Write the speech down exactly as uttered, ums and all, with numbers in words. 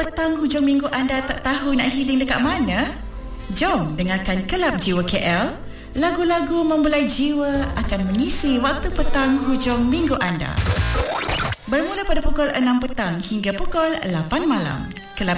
petang hujung minggu anda tak tahu nak healing dekat mana? Jom dengarkan Kelab Jiwa K L. Lagu-lagu membelai jiwa akan mengisi waktu petang hujung minggu anda. Bermula pada pukul enam petang hingga pukul lapan malam.